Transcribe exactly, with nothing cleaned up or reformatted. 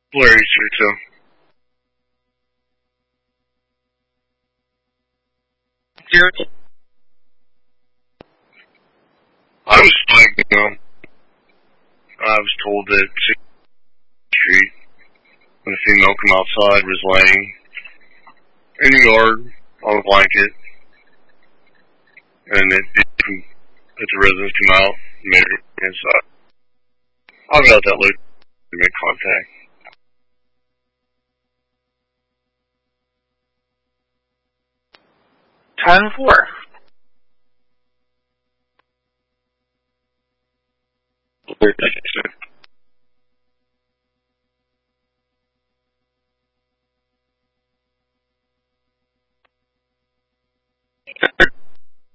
Very true too. Jared? I was like, you know, I was told that Street, when a female come outside, was laying in the yard on a blanket, and it, it, that the residents come out and made her inside. I got that later to make contact. Time four. Very true.